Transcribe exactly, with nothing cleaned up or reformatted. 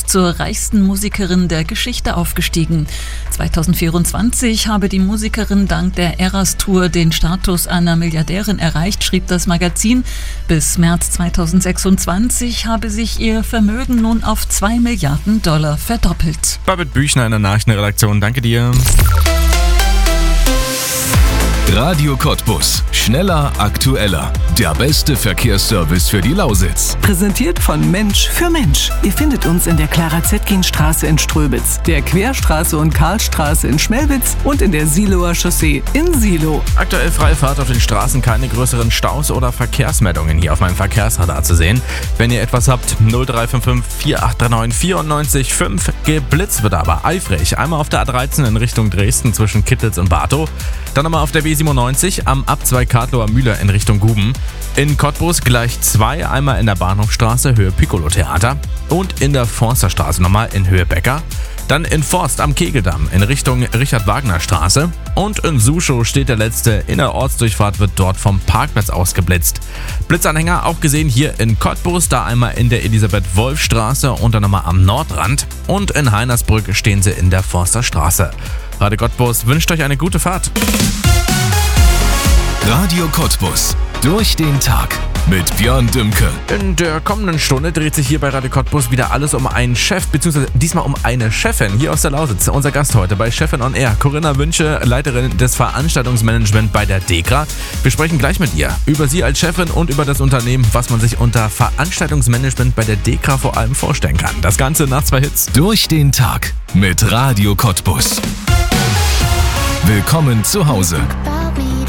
zur reichsten Musikerin der Geschichte aufgestiegen. zweitausendvierundzwanzig habe die Musikerin dank der Eras Tour den Status einer Milliardärin erreicht, schrieb das Magazin. Bis März zweitausendsechsundzwanzig habe sich ihr Vermögen nun auf zwei Milliarden Dollar verdoppelt. Babette Büchner in der Nachrichtenredaktion, danke dir. Radio Cottbus. Schneller, aktueller. Der beste Verkehrsservice für die Lausitz. Präsentiert von Mensch für Mensch. Ihr findet uns in der Clara-Zetkin-Straße in Ströbitz, der Querstraße und Karlstraße in Schmelwitz und in der Siloer Chaussee in Silo. Aktuell freie Fahrt auf den Straßen, keine größeren Staus oder Verkehrsmeldungen hier auf meinem Verkehrsradar zu sehen. Wenn ihr etwas habt, null drei fünf fünf vier acht drei neun vier neun fünf. Geblitzt wird aber eifrig. Einmal auf der A dreizehn in Richtung Dresden zwischen Kittlitz und Bartow. Dann nochmal auf der B siebenundneunzig am Abzweig Kartloer Mühle in Richtung Guben. In Cottbus gleich zwei, einmal in der Bahnhofstraße Höhe Piccolo-Theater und in der Forsterstraße nochmal in Höhe Becker. Dann in Forst am Kegeldamm in Richtung Richard-Wagner-Straße. Und in Suschow steht der letzte. In der Ortsdurchfahrt wird dort vom Parkplatz aus geblitzt. Blitzanhänger auch gesehen hier in Cottbus, da einmal in der Elisabeth-Wolf-Straße und dann nochmal am Nordrand. Und in Heinersbrück stehen sie in der Forsterstraße. Radio Cottbus wünscht euch eine gute Fahrt. Radio Cottbus. Durch den Tag mit Björn Dümke. In der kommenden Stunde dreht sich hier bei Radio Cottbus wieder alles um einen Chef, beziehungsweise diesmal um eine Chefin hier aus der Lausitz. Unser Gast heute bei Chefin on Air, Corinna Wünsche, Leiterin des Veranstaltungsmanagement bei der DEKRA. Wir sprechen gleich mit ihr über sie als Chefin und über das Unternehmen, was man sich unter Veranstaltungsmanagement bei der DEKRA vor allem vorstellen kann. Das Ganze nach zwei Hits. Durch den Tag mit Radio Cottbus. Willkommen zu Hause.